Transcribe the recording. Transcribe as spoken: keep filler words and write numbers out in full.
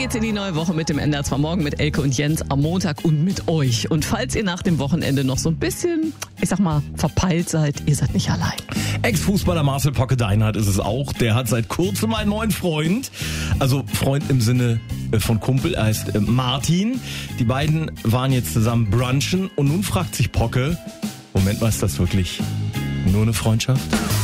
geht's in die neue Woche mit dem N D R zwei Morgen mit Elke und Jens am Montag und mit euch. Und falls ihr nach dem Wochenende noch so ein bisschen, ich sag mal, verpeilt seid, ihr seid nicht allein. Ex-Fußballer Marcel Pocke-Deinhardt ist es auch. Der hat seit kurzem einen neuen Freund. Also Freund im Sinne von Kumpel. Er heißt Martin. Die beiden waren jetzt zusammen brunchen. Und nun fragt sich Pocke, Moment mal, ist das wirklich nur eine Freundschaft?